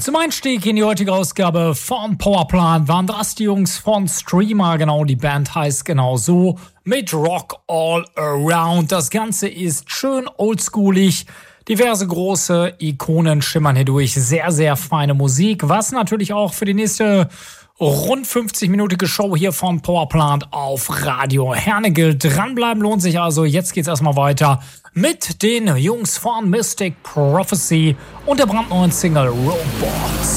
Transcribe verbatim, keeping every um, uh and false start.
Zum Einstieg in die heutige Ausgabe von Powerplant waren das die Jungs von Streamer, genau, die Band heißt genau so, mit Rock All Around. Das Ganze ist schön oldschoolig, diverse große Ikonen schimmern hier durch, sehr, sehr feine Musik, was natürlich auch für die nächste rund fünfzig-minütige Show hier von Powerplant auf Radio Herne gilt. Dranbleiben lohnt sich also. Jetzt geht's erstmal weiter mit den Jungs von Mystic Prophecy und der brandneuen Single Robots.